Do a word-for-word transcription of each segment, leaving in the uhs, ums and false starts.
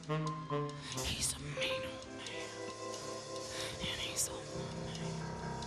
He's a mean old man. And he's on my man.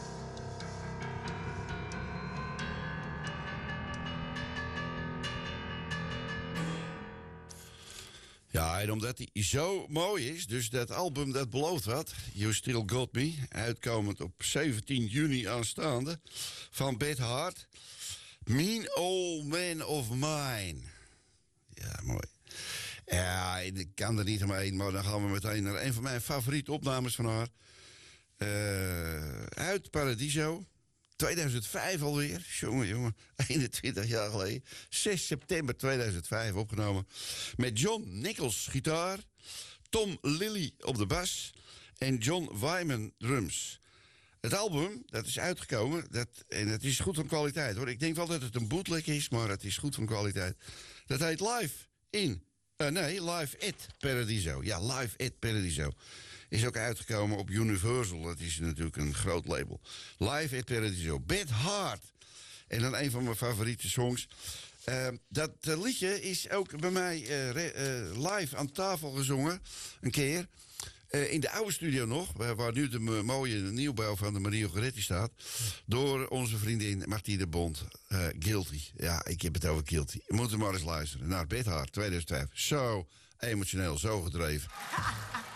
Ja, en omdat hij zo mooi is, dus dat album dat beloofd had, You Still Got Me, uitkomend op zeventien juni aanstaande, van Beth Hart, Mean Old Man of Mine. Ja, mooi. Ja, ik kan er niet omheen, maar dan gaan we meteen naar een van mijn favoriete opnames van haar. Uh, uit Paradiso. tweeduizend vijf alweer. Jongen, jongen. eenentwintig jaar geleden. zes september tweeduizend vijf opgenomen. Met John Nichols gitaar. Tom Lilly op de bas. En John Wyman drums. Het album, dat is uitgekomen. Dat, en het is goed van kwaliteit, hoor. Ik denk wel dat het een bootleg is, maar het is goed van kwaliteit. Dat heet Live in... Uh, nee, Live at Paradiso. Ja, Live at Paradiso. Is ook uitgekomen op Universal. Dat is natuurlijk een groot label. Live at Paradiso. Beth Hart. En dan een van mijn favoriete songs. Uh, dat uh, liedje is ook bij mij uh, re, uh, live aan tafel gezongen. Een keer. Uh, in de oude studio nog. Waar, waar nu de m- mooie nieuwbouw van de Mario Goretti staat. Door onze vriendin Martine Bond. Uh, Guilty. Ja, ik heb het over Guilty. Je moet er maar eens luisteren. Naar Beth Hart tweeduizend vijf. Zo emotioneel, zo gedreven.